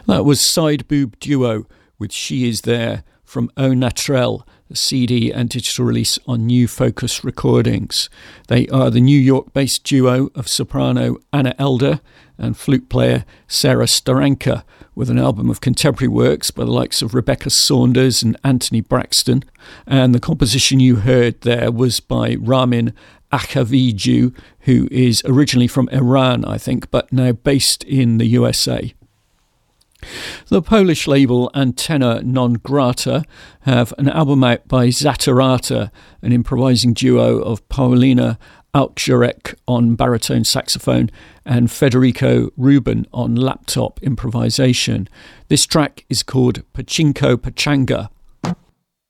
That was Side Boob Duo with She Is There from Au Naturel, a CD and digital release on New Focus Recordings. They are the New York-based duo of soprano Anna Elder and flute player Sarah Staranka, with an album of contemporary works by the likes of Rebecca Saunders and Anthony Braxton. And the composition you heard there was by Ramin Akhavidju, who is originally from Iran, I think, but now based in the USA. The Polish label Antenna Non Grata have an album out by Zatarata, an improvising duo of Paulina Alczarek on baritone saxophone and Federico Rubin on laptop improvisation. This track is called Pachinko Pachanga.